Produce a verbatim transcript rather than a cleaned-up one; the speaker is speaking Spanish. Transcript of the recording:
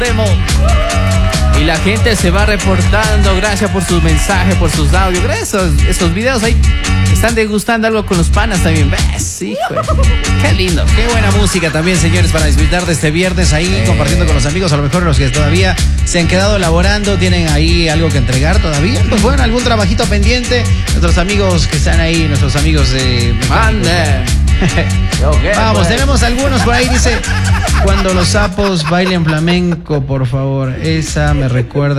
Y la gente se va reportando. Gracias por sus mensajes, por sus audios. Gracias a esos, esos videos ahí. Están degustando algo con los panas también. ¿Ves? Hijo, qué lindo. Qué buena música también, señores, para disfrutar de este viernes ahí, eh. compartiendo con los amigos. A lo mejor los que todavía se han quedado laborando, tienen ahí algo que entregar todavía. Pues bueno, algún trabajito pendiente. Nuestros amigos que están ahí, nuestros amigos de... Mande. Okay, Vamos, pues. Tenemos algunos por ahí, dice: cuando los sapos bailen flamenco, por favor. Esa me recuerda